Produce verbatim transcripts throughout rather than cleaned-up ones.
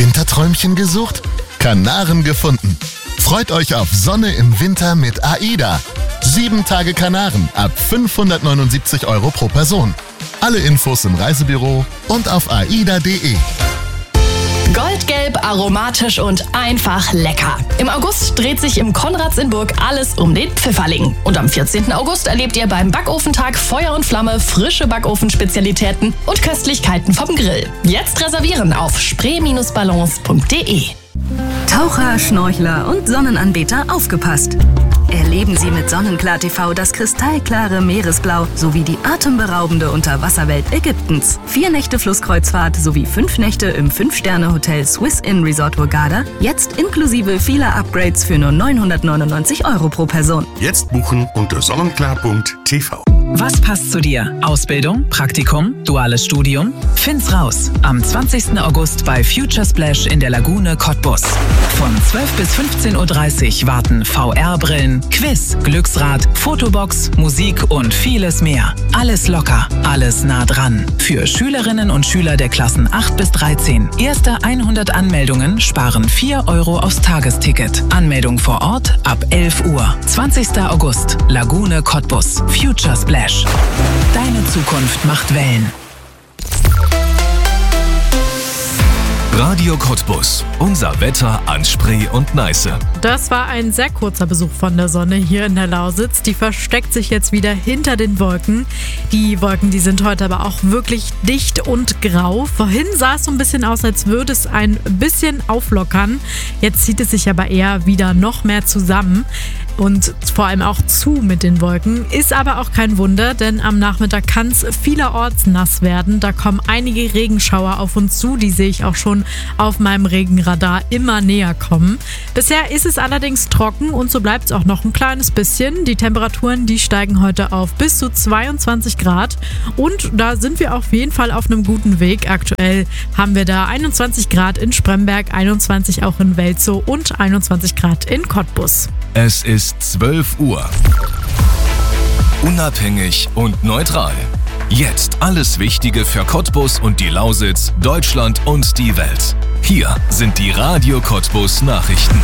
Winterträumchen gesucht? Kanaren gefunden. Freut euch auf Sonne im Winter mit AIDA. Sieben Tage Kanaren ab fünfhundertneunundsiebzig Euro pro Person. Alle Infos im Reisebüro und auf aida punkt de. Goldgelb, aromatisch und einfach lecker. Im August dreht sich im Konrads in Burg alles um den Pfifferling. Und am vierzehnten August erlebt ihr beim Backofentag Feuer und Flamme, frische Backofenspezialitäten und Köstlichkeiten vom Grill. Jetzt reservieren auf spree Bindestrich ballons punkt de. Taucher, Schnorchler und Sonnenanbeter, aufgepasst! Erleben Sie mit Sonnenklar T V das kristallklare Meeresblau sowie die atemberaubende Unterwasserwelt Ägyptens. Vier Nächte Flusskreuzfahrt sowie fünf Nächte im fünf-Sterne-Hotel Swiss Inn Resort Hurghada. Jetzt inklusive vieler Upgrades für nur neunhundertneunundneunzig Euro pro Person. Jetzt buchen unter sonnenklar punkt t v. Was passt zu dir? Ausbildung, Praktikum, duales Studium? Find's raus am zwanzigsten August bei Future Splash in der Lagune Cottbus. Von zwölf bis fünfzehn Uhr dreißig warten V R-Brillen, Quiz, Glücksrad, Fotobox, Musik und vieles mehr. Alles locker, alles nah dran. Für Schülerinnen und Schüler der Klassen acht bis dreizehn. Erste hundert Anmeldungen sparen vier Euro aufs Tagesticket. Anmeldung vor Ort ab elf Uhr. zwanzigsten August, Lagune Cottbus. Future Splash. Deine Zukunft macht Wellen. Radio Cottbus. Unser Wetter an Spree und Neiße. Das war ein sehr kurzer Besuch von der Sonne hier in der Lausitz. Die versteckt sich jetzt wieder hinter den Wolken. Die Wolken, die sind heute aber auch wirklich dicht und grau. Vorhin sah es so ein bisschen aus, als würde es ein bisschen auflockern. Jetzt zieht es sich aber eher wieder noch mehr zusammen. Und vor allem auch zu mit den Wolken. Ist aber auch kein Wunder, denn am Nachmittag kann es vielerorts nass werden. Da kommen einige Regenschauer auf uns zu. Die sehe ich auch schon auf meinem Regenradar immer näher kommen. Bisher ist es allerdings trocken und so bleibt es auch noch ein kleines bisschen. Die Temperaturen, die steigen heute auf bis zu zweiundzwanzig Grad. Und da sind wir auf jeden Fall auf einem guten Weg. Aktuell haben wir da einundzwanzig Grad in Spremberg, einundzwanzig auch in Welzow und einundzwanzig Grad in Cottbus. Es ist zwölf Uhr. Unabhängig und neutral. Jetzt alles Wichtige für Cottbus und die Lausitz, Deutschland und die Welt. Hier sind die Radio Cottbus Nachrichten.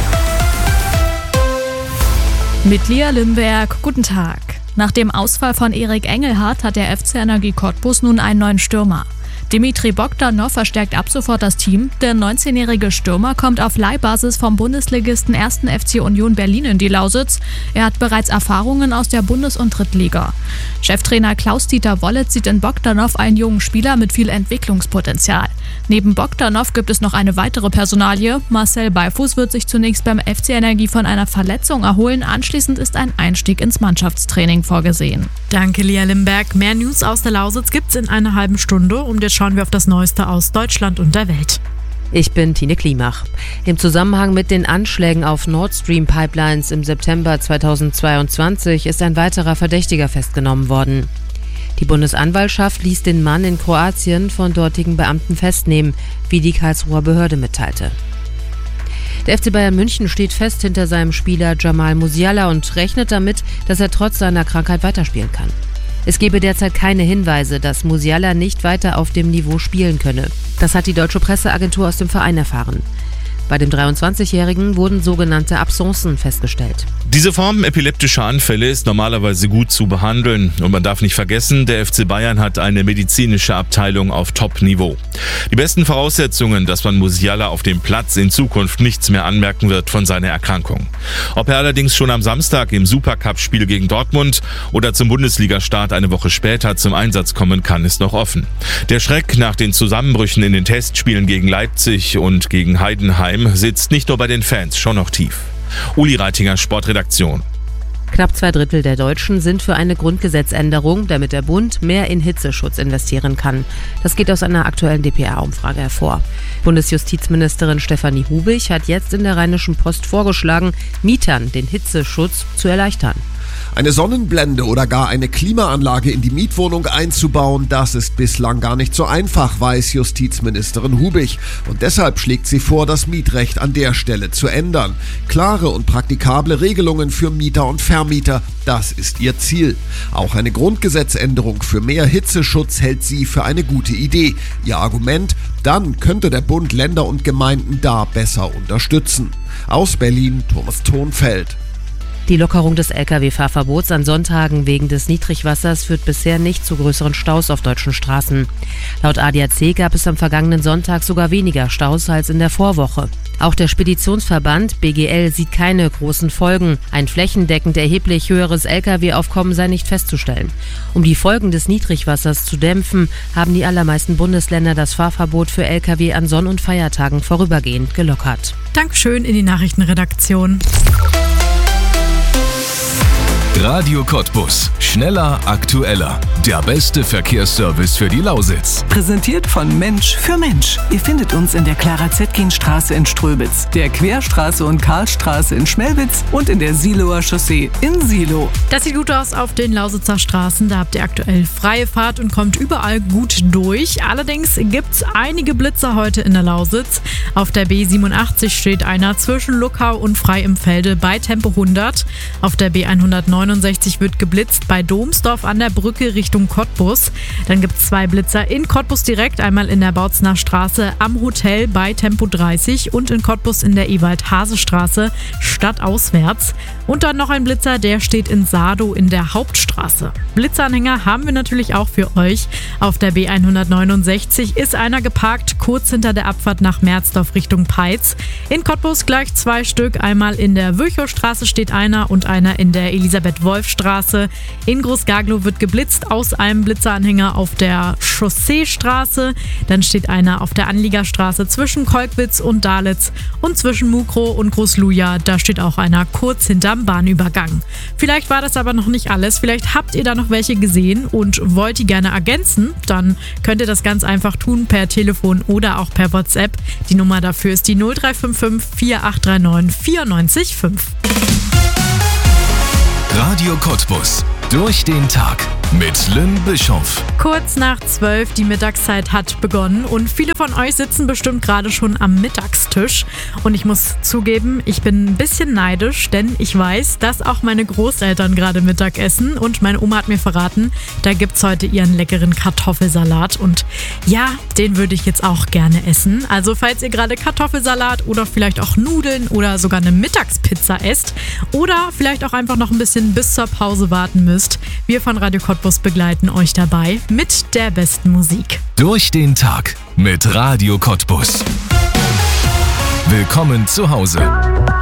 Mit Lia Limberg, guten Tag. Nach dem Ausfall von Erik Engelhardt hat der F C Energie Cottbus nun einen neuen Stürmer. Dimitri Bogdanov verstärkt ab sofort das Team. Der neunzehnjährige Stürmer kommt auf Leihbasis vom Bundesligisten ersten F C Union Berlin in die Lausitz. Er hat bereits Erfahrungen aus der Bundes- und Drittliga. Cheftrainer Klaus-Dieter Wollitz sieht in Bogdanov einen jungen Spieler mit viel Entwicklungspotenzial. Neben Bogdanov gibt es noch eine weitere Personalie. Marcel Beifuß wird sich zunächst beim F C Energie von einer Verletzung erholen. Anschließend ist ein Einstieg ins Mannschaftstraining vorgesehen. Danke, Lia Limberg. Mehr News aus der Lausitz gibt's in einer halben Stunde. Und jetzt schauen wir auf das Neueste aus Deutschland und der Welt. Ich bin Tine Klimach. Im Zusammenhang mit den Anschlägen auf Nord Stream Pipelines im September zweitausendzweiundzwanzig ist ein weiterer Verdächtiger festgenommen worden. Die Bundesanwaltschaft ließ den Mann in Kroatien von dortigen Beamten festnehmen, wie die Karlsruher Behörde mitteilte. Der F C Bayern München steht fest hinter seinem Spieler Jamal Musiala und rechnet damit, dass er trotz seiner Krankheit weiterspielen kann. Es gebe derzeit keine Hinweise, dass Musiala nicht weiter auf dem Niveau spielen könne. Das hat die deutsche Presseagentur aus dem Verein erfahren. Bei dem dreiundzwanzigjährigen wurden sogenannte Absencen festgestellt. Diese Form epileptischer Anfälle ist normalerweise gut zu behandeln. Und man darf nicht vergessen, der F C Bayern hat eine medizinische Abteilung auf Top-Niveau. Die besten Voraussetzungen, dass man Musiala auf dem Platz in Zukunft nichts mehr anmerken wird von seiner Erkrankung. Ob er allerdings schon am Samstag im Supercup-Spiel gegen Dortmund oder zum Bundesligastart eine Woche später zum Einsatz kommen kann, ist noch offen. Der Schreck nach den Zusammenbrüchen in den Testspielen gegen Leipzig und gegen Heidenheim sitzt nicht nur bei den Fans, schon noch tief. Uli Reitinger, Sportredaktion. Knapp zwei Drittel der Deutschen sind für eine Grundgesetzänderung, damit der Bund mehr in Hitzeschutz investieren kann. Das geht aus einer aktuellen D P R-Umfrage hervor. Bundesjustizministerin Stefanie Hubig hat jetzt in der Rheinischen Post vorgeschlagen, Mietern den Hitzeschutz zu erleichtern. Eine Sonnenblende oder gar eine Klimaanlage in die Mietwohnung einzubauen, das ist bislang gar nicht so einfach, weiß Justizministerin Hubig. Und deshalb schlägt sie vor, das Mietrecht an der Stelle zu ändern. Klare und praktikable Regelungen für Mieter und Vermieter, das ist ihr Ziel. Auch eine Grundgesetzänderung für mehr Hitzeschutz hält sie für eine gute Idee. Ihr Argument: Dann könnte der Bund Länder und Gemeinden da besser unterstützen. Aus Berlin, Thomas Thonfeld. Die Lockerung des L K W-Fahrverbots an Sonntagen wegen des Niedrigwassers führt bisher nicht zu größeren Staus auf deutschen Straßen. Laut A D A C gab es am vergangenen Sonntag sogar weniger Staus als in der Vorwoche. Auch der Speditionsverband B G L sieht keine großen Folgen. Ein flächendeckend erheblich höheres L K W-Aufkommen sei nicht festzustellen. Um die Folgen des Niedrigwassers zu dämpfen, haben die allermeisten Bundesländer das Fahrverbot für L K W an Sonn- und Feiertagen vorübergehend gelockert. Dankeschön in die Nachrichtenredaktion. Radio Cottbus. Schneller, aktueller. Der beste Verkehrsservice für die Lausitz. Präsentiert von Mensch für Mensch. Ihr findet uns in der Clara-Zetkin-Straße in Ströbitz, der Querstraße und Karlstraße in Schmelwitz und in der Siloer Chaussee in Silo. Das sieht gut aus auf den Lausitzer Straßen. Da habt ihr aktuell freie Fahrt und kommt überall gut durch. Allerdings gibt es einige Blitzer heute in der Lausitz. Auf der B siebenundachtzig steht einer zwischen Luckau und Frei im Felde bei Tempo hundert. Auf der B hundertneunundsechzig wird geblitzt bei Domsdorf an der Brücke Richtung Cottbus. Dann gibt es zwei Blitzer in Cottbus direkt, einmal in der Bautzener Straße am Hotel bei Tempo dreißig und in Cottbus in der Ewald-Hase-Straße stadtauswärts. Und dann noch ein Blitzer, der steht in Sado in der Hauptstraße. Blitzanhänger haben wir natürlich auch für euch. Auf der B hundertneunundsechzig ist einer geparkt, kurz hinter der Abfahrt nach Merzdorf Richtung Peitz. In Cottbus gleich zwei Stück, einmal in der Virchowstraße steht einer und einer in der Elisabeth-Wolf-Straße. In Großgaglow wird geblitzt aus einem Blitzeranhänger auf der Chausseestraße. Dann steht einer auf der Anliegerstraße zwischen Kolkwitz und Dalitz und zwischen Mukro und Großluja. Da steht auch einer kurz hinterm Bahnübergang. Vielleicht war das aber noch nicht alles. Vielleicht habt ihr da noch welche gesehen und wollt die gerne ergänzen. Dann könnt ihr das ganz einfach tun per Telefon oder auch per WhatsApp. Die Nummer dafür ist die null drei fünf fünf vier acht drei neun vier neun fünf. Radio Cottbus. Durch den Tag mit Lynn Bischoff. Kurz nach zwölf, die Mittagszeit hat begonnen und viele von euch sitzen bestimmt gerade schon am Mittagstisch. Und ich muss zugeben, ich bin ein bisschen neidisch, denn ich weiß, dass auch meine Großeltern gerade Mittag essen und meine Oma hat mir verraten, da gibt's heute ihren leckeren Kartoffelsalat und ja, den würde ich jetzt auch gerne essen. Also falls ihr gerade Kartoffelsalat oder vielleicht auch Nudeln oder sogar eine Mittagspizza esst oder vielleicht auch einfach noch ein bisschen bis zur Pause warten müsst, wir von Radio Cottbus begleiten euch dabei mit der besten Musik. Durch den Tag mit Radio Cottbus. Willkommen zu Hause.